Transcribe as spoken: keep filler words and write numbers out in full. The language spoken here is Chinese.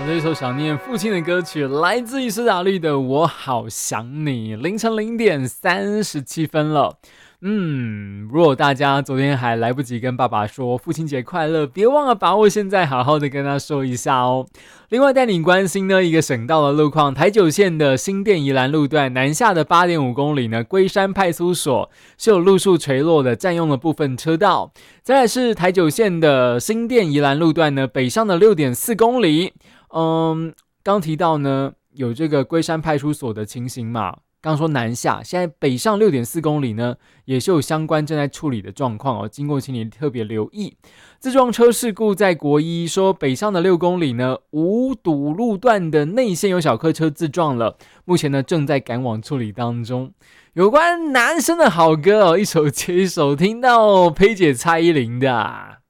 这一首想念父亲的歌曲来自于苏打绿的《我好想你》。凌晨零点三十七分了。嗯，如果大家昨天还来不及跟爸爸说父亲节快乐，别忘了把握现在好好的跟他说一下哦。另外带你关心呢一个省道的路况，台九线的新店宜兰路段南下的 八点五公里呢，龟山派出所是有路树垂落的，占用了部分车道。再来是台九线的新店宜兰路段呢，北上的 六点四公里。嗯，刚提到呢有这个龟山派出所的情形嘛，刚说南下，现在北上 六点四公里呢，也是有相关正在处理的状况哦，经过请你特别留意。自撞车事故在国一，说北上的六公里呢，五堵路段的内线有小客车自撞了，目前呢正在赶往处理当中。有关男生的好歌哦，一首接一首，听到佩姐蔡依林的、啊。